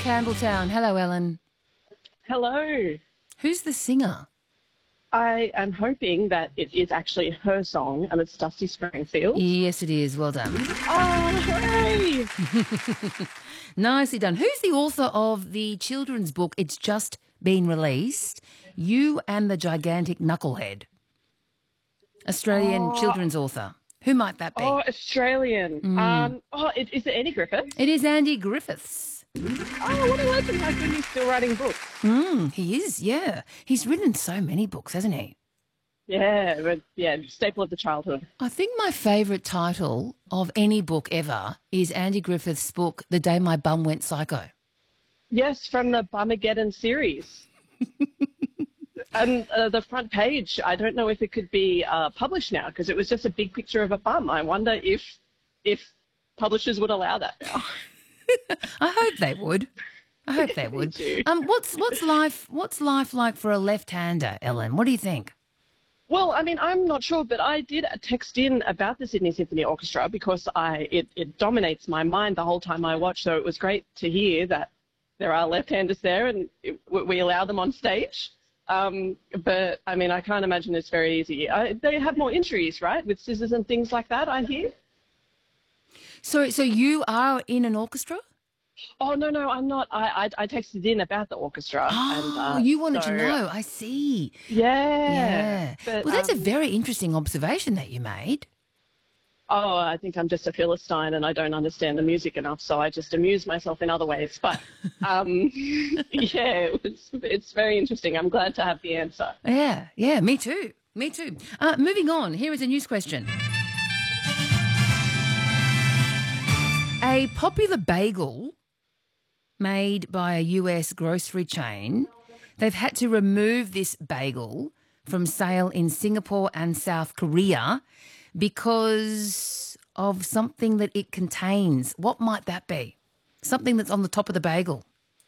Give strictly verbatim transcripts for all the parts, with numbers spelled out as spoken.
Campbelltown. Hello, Ellen. Hello. Who's the singer? I am hoping that it is actually her song and it's Dusty Springfield. Yes, it is. Well done. Oh, hooray! Nicely done. Who's the author of the children's book It's Just Been Released, You and the Gigantic Knucklehead? Australian Oh. children's author. Who might that be? Oh, Australian. Mm. Um. Oh, it, is it Andy Griffith? It is Andy Griffiths. Oh, what a legend. How come he's still writing books? Mm, he is, yeah. He's written so many books, hasn't he? Yeah, but yeah, staple of the childhood. I think my favourite title of any book ever is Andy Griffith's book, The Day My Bum Went Psycho. Yes, from the Bumageddon series. And uh, the front page, I don't know if it could be uh, published now because it was just a big picture of a bum. I wonder if if publishers would allow that now. I hope they would. I hope they would. too. Um, what's what's life what's life like for a left-hander, Ellen? What do you think? Well, I mean, I'm not sure, but I did text in about the Sydney Symphony Orchestra because I it, it dominates my mind the whole time I watch. So it was great to hear that there are left-handers there and it, we allow them on stage. Um, but, I mean, I can't imagine it's very easy. I, they have more injuries, right, with scissors and things like that, I hear. So, so you are in an orchestra? Oh, no, no, I'm not. I, I, I texted in about the orchestra. Oh, and, uh, you wanted so, to know. I see. Yeah. Yeah. But, well, that's um, a very interesting observation that you made. Oh, I think I'm just a Philistine and I don't understand the music enough, so I just amuse myself in other ways. But, um, yeah, it was, it's very interesting. I'm glad to have the answer. Yeah, yeah, me too. Me too. Uh, moving on, here is a news question. A popular bagel made by a U S grocery chain, they've had to remove this bagel from sale in Singapore and South Korea because of something that it contains. What might that be? Something that's on the top of the bagel.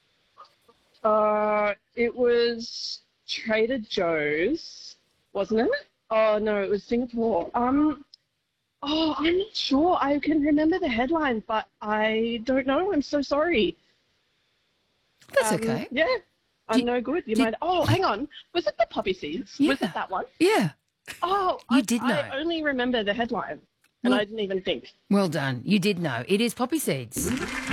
Uh, it was Trader Joe's, wasn't it? Oh, no, it was Singapore. Um, oh, I'm not sure. I can remember the headline, but I don't know. I'm so sorry. That's Um, okay. Yeah, I'm Did- no good. You did- might. Oh, hang on. Was it the poppy seeds? Was Yeah. it that one? Yeah. Oh, You I, did know. I only remember the headline, and Well- I didn't even think. Well done. You did know. It is poppy seeds.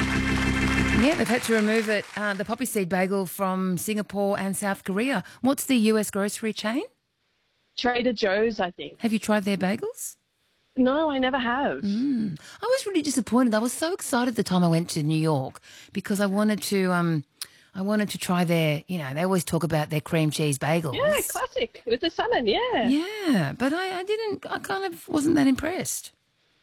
Yeah, they've had to remove it, uh, the poppy seed bagel from Singapore and South Korea. What's the U S grocery chain? Trader Joe's, I think. Have you tried their bagels? No, I never have. Mm. I was really disappointed. I was so excited the time I went to New York because I wanted to, um, I wanted to try their, you know, they always talk about their cream cheese bagels. Yeah, classic with the salmon. Yeah. Yeah, but I, I didn't, I kind of wasn't that impressed.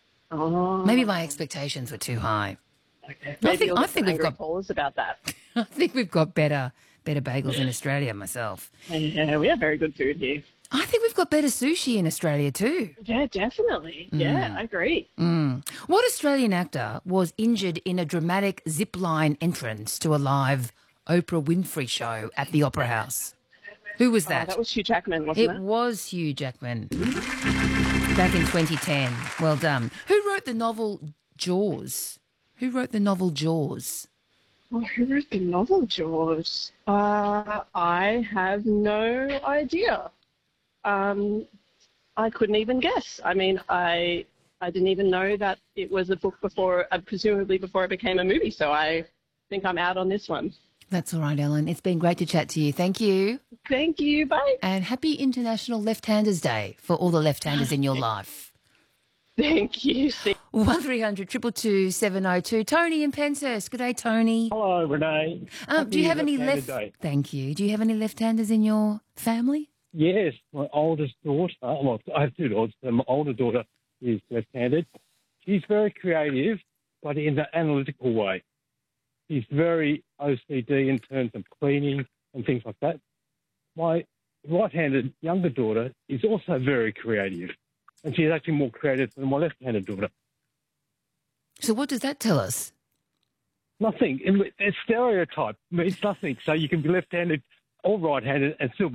Oh. Maybe my expectations were too high. Okay. I Maybe think- you'll I get think some we've angry got- callers about that. I think we've got better, better bagels in Australia myself. Yeah, we have very good food here. I think we've got better sushi in Australia too. Yeah, definitely. Yeah, I agree. Mm. What Australian actor was injured in a dramatic zip-line entrance to a live Oprah Winfrey show at the Opera House? Who was Oh, that? that was Hugh Jackman, wasn't It it? was Hugh Jackman back in twenty ten. Well done. Who wrote the novel Jaws? Who wrote the novel Jaws? Oh, who wrote the novel, Jaws? Uh, I have no idea. Um, I couldn't even guess. I mean, I I didn't even know that it was a book before, uh, presumably before it became a movie. So I think I'm out on this one. That's all right, Ellen. It's been great to chat to you. Thank you. Thank you. Bye. And happy International Left-Handers Day for all the left-handers in your life. Thank you. See- one three hundred two two two seven oh two. Tony in Penshurst. Good day, Tony. Hello, Renee. Um, do you have Happy any left-handed left? day. Thank you. Do you have any left-handers in your family? Yes, my oldest daughter, well, I have two daughters, and my older daughter is left-handed. She's very creative, but in an analytical way. She's very O C D in terms of cleaning and things like that. My right-handed younger daughter is also very creative, and she's actually more creative than my left-handed daughter. So what does that tell us? Nothing. It's stereotype. It means nothing. So you can be left-handed or right-handed and still